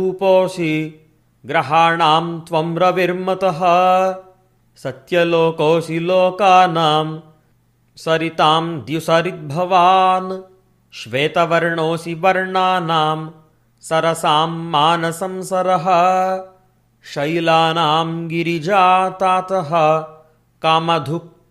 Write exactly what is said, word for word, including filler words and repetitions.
रूपोऽसि ग्रहाणां त्वं रविर्मतः सत्यलोकोऽसि लोकानां सरितां द्युसरिद्भवान् श्वेतवर्णोऽसि वर्णानां सरसां मानसंसरः शैलानां गिरिजातातः कामधुक्